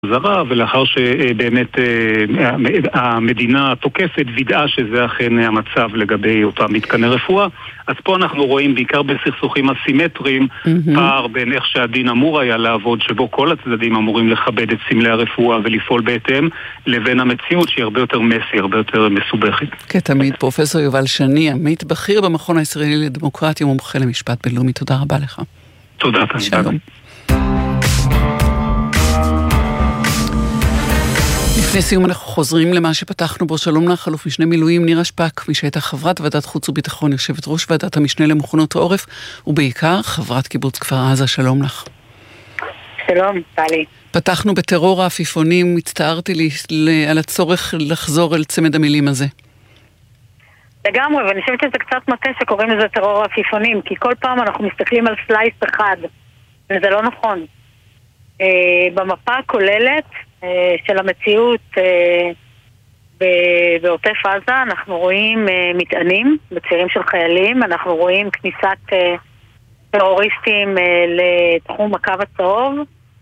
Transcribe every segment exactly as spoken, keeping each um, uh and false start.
זרה, ולאחר שבאמת המדינה התוקפת וידאה שזה אכן המצב לגבי אותם מתקני רפואה. אז פה אנחנו רואים בעיקר בסכסוכים אסימטריים mm-hmm. פער בין איך שהדין אמור היה לעבוד, שבו כל הצדדים אמורים לכבד את סמלי הרפואה ולפעול בהתאם, לבין המציאות שהיא הרבה יותר מסי, הרבה יותר מסובכת. כתמיד, פרופסור יובל שני, עמית בכיר במכון הישראלי לדמוקרטיה ומומחה למשפט בינלאומי. תודה רבה לך. תודה. שלום. לפני סיום אנחנו חוזרים למה שפתחנו בו. שלום לך, אלוף משנה מילואים נירה שפק, מי שהייתה חברת ועדת חוץ וביטחון, יושבת ראש ועדת המשנה למוכנות העורף, ובעיקר חברת קיבוץ כפר עזה. שלום לך. שלום, טלי. פתחנו בטרור העפיפונים, הצטערתי לי על הצורך לחזור אל צמד המילים הזה. לגמרי, ואני חושבת שזה קצת מטה שקוראים לזה טרור העפיפונים, כי כל פעם אנחנו מסתכלים על סלייס אחד, וזה לא נכון. במפה הכוללת של המציאות בעוטף עזה אנחנו רואים מטענים בצירים של חיילים, אנחנו רואים כניסת טרוריסטים לתחום הקו הצהוב,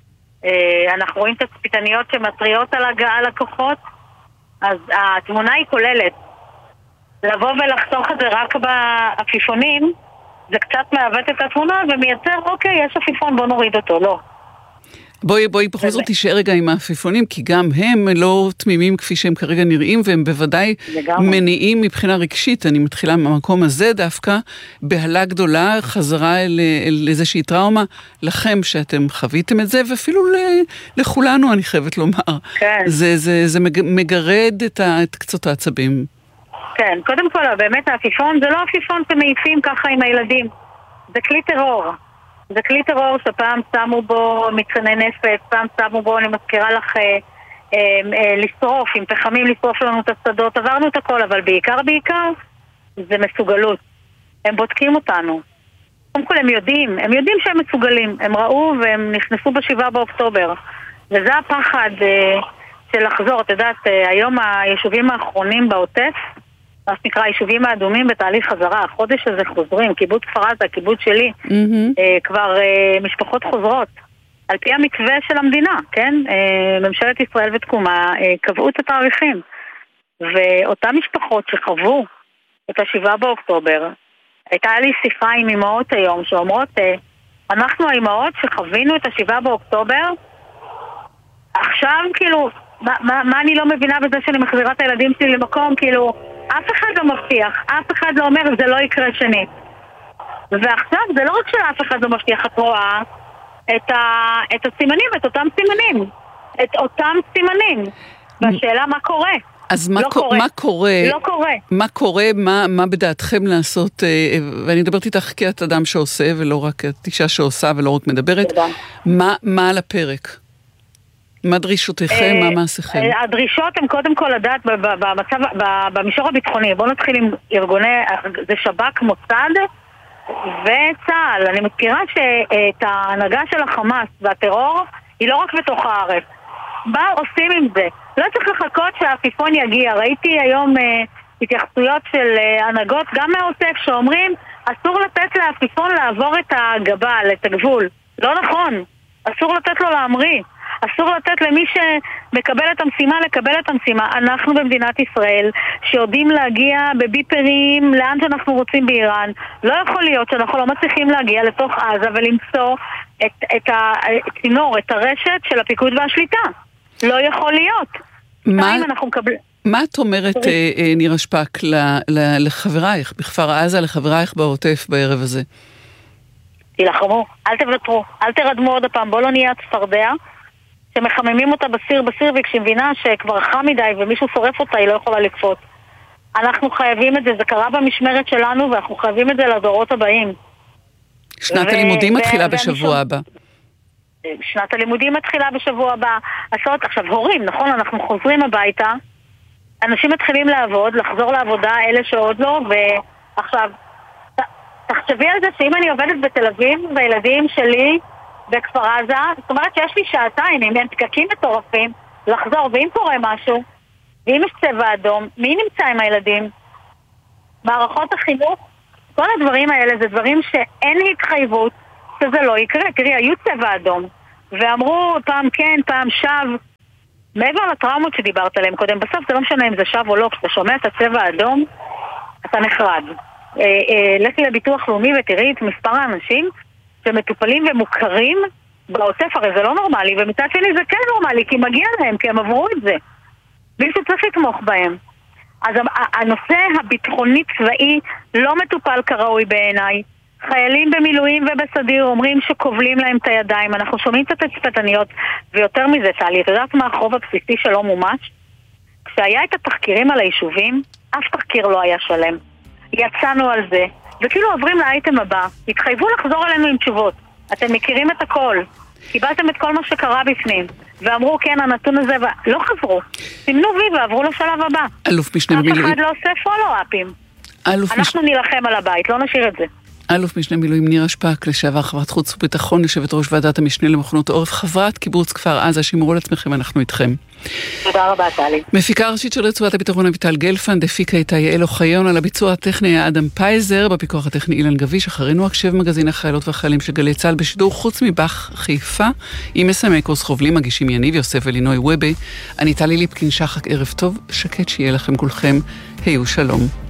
אנחנו רואים תצפיתניות שמטריות על הגעה לכוחות. אז התמונה היא כוללת. לבוא ולחתוך את זה רק בעפיפונים זה קצת מעוות את התמונה ומייצר, אוקיי, יש עפיפון, בוא נוריד אותו. לא. בואי, בואי בכל זאת תישאר רגע עם העפיפונים, כי גם הם לא תמימים כפי שהם כרגע נראים, והם בוודאי מניעים מבחינה רגשית. אני מתחילה מהמקום הזה דווקא, בהלה גדולה, חזרה אל, אל איזושהי טראומה לכם שאתם חוויתם את זה, ואפילו לכולנו אני חייבת לומר. כן. זה, זה, זה מגרד את, ה, את קצות העצבים. כן, קודם כל, באמת העפיפון זה לא עפיפון שמעיפים ככה עם הילדים. זה כלי טרור. זה כלי טרור שפעם שמו בו מצני נפץ, פעם שמו בו, אני מזכירה לך, אה, אה, לשרוף, עם פחמים לשרוף לנו את השדות, עברנו את הכל, אבל בעיקר בעיקר זה מסוגלות. הם בודקים אותנו. קודם כל הם יודעים, הם יודעים שהם מסוגלים, הם ראו והם נכנסו בשבעה באוקטובר. וזה הפחד אה, של לחזור. את יודעת, אה, היום היישובים האחרונים בעוטף, מה שנקרא, היישובים האדומים בתהליך חזרה. החודש הזה חוזרים, קיבוץ כפר עזה, קיבוץ שלי, mm-hmm. אה, כבר אה, משפחות חוזרות. על פי המתווה של המדינה, כן? אה, ממשלת ישראל ותקומה אה, קבעו את התאריכים. ואותן משפחות שחוו את השבעה באוקטובר, הייתה לי שיחה עם אמהות היום שאומרות, אה, אנחנו האמהות שחווינו את השבעה באוקטובר, עכשיו כאילו, מה, מה, מה אני לא מבינה בזה שאני מחזירה את הילדים שלי למקום, כאילו, אף אחד לא מבטיח, אף אחד לא אומר, זה לא יקרה שנית. ועכשיו זה לא רק שאף אחד לא מבטיח, את רואה את, ה, את הסימנים, את אותם סימנים, את אותם סימנים. והשאלה מה קורה? אז מה, לא קורה, קורה. מה קורה? לא קורה. מה קורה, מה, מה בדעתכם לעשות, ואני מדברת איתך כאת אדם שעושה, ולא רק את אישה שעושה ולא רק מדברת, מה, מה על הפרק? מה דרישותיכם, מה מעשיכם? הדרישות הן קודם כל לדעת במצב, במישור הביטחוני. בואו נתחיל עם ארגוני, זה שב"כ, מוסד וצה"ל. אני מזכירה שאת ההנהגה של החמאס והטרור היא לא רק בתוך הארץ. מה עושים עם זה? לא צריך לחכות שהעפיפון יגיע. ראיתי היום התייחסויות של הנהגות גם מהעוטף שאומרים אסור לתת לעפיפון לעבור את הגבל, את הגבול. לא נכון. אסור לתת לו להמריא. אסור לתת למי שמקבל את המשימה לקבל את המשימה. אנחנו במדינת ישראל שיודעים להגיע בביפרים לאן שאנחנו רוצים באיראן. לא יכול להיות שאנחנו לא מצליחים להגיע לתוך עזה ולמצוא את, את הצינור, את הרשת של הפיקוד והשליטה. לא יכול להיות. מה, אנחנו מקבל... מה את אומרת, נירה שפק, לחברייך בכפר עזה, לחברייך בעוטף בערב הזה? תלחמו, אל תוותרו, אל תרדמו עוד הפעם, בוא לא נהיה צפרדע שמחממים אותה בסיר בסיר, וכשהיא מבינה שכבר חם מדי ומישהו שורף אותה, היא לא יכולה לקפוץ. אנחנו חייבים את זה, זה קרה במשמרת שלנו, ואנחנו חייבים את זה לדורות הבאים. שנת ו- הלימודים ו- מתחילה ו- בשבוע הבא. שנת הלימודים מתחילה בשבוע הבא. עשות, עכשיו, הורים, נכון? אנחנו חוזרים הביתה, אנשים מתחילים לעבוד, לחזור לעבודה, אלה שעוד לא, ועכשיו, תחשבי על זה שאם אני עובדת בתל אביב, והילדים שלי בכפר עזה, זאת אומרת שיש לי שעתיים, אם הם פקקים מטורפים, לחזור, ואם קורה משהו, ואם יש צבע אדום, מי נמצא עם הילדים? מערכות החינוך, כל הדברים האלה זה דברים שאין התחייבות שזה לא יקרה. תראי, היו צבע אדום, ואמרו פעם כן, פעם שב, מעבר לטראומות שדיברת עליהן קודם, בסוף זה לא משנה אם זה שב או לא, כשאתה שומע את הצבע האדום, אתה נחרד. לכי לביטוח לאומי ותראי את מספר האנשים שמטופלים ומוכרים בעוטף, הרי זה לא נורמלי, ומצד שני זה כן נורמלי, כי מגיע להם, כי הם עברו את זה. מישהו צריך לתמוך בהם. אז הנושא הביטחוני צבאי לא מטופל כראוי בעיניי. חיילים במילואים ובסדיר אומרים שקובלים להם את הידיים. אנחנו שומעים את התצפיתניות, ויותר מזה, טלי, אתה יודעת מה החוב הבסיסי שלא מומש? כשהיה את התחקירים על היישובים, אף תחקיר לא היה שלם. יצאנו על זה, וכאילו עוברים לאייטם הבא. התחייבו לחזור אלינו עם תשובות. אתם מכירים את הכל. קיבלתם את כל מה שקרה בפנים. ואמרו, כן, הנתון הזה, לא חזרו. סימנו וי ועברו לשלב הבא. אלוף משנה במילואים. אף אחד לא עושה פולו-אפים. אנחנו נילחם על הבית, לא נשאיר את זה. אלוף משנה במילואים נירה שפק, לשעבר חברת חוץ וביטחון, יושבת ראש ועדת המשנה למוכנות העורף, חברת קיבוץ כפר עזה, שמרו לעצמכם, אנחנו איתכם. תודה רבה, טלי. מפיקה הראשית של רצועת הביטחון אביטל גלפנד, הפיקה איתה יעל אוחיון, על הביצוע הטכני היה אדם פייזר, בפיקוח הטכני אילן גביש, אחרינו הקשב מגזין החיילות והחיילים של גלי צה"ל בשידור חוץ מבח חיפה, עם מסמי קורס חובלים, מגישים יניב יוסף ולינוי וובה, אני טלי ליפקין שחק, ערב טוב, שקט שיהיה לכם כולכם, היו שלום.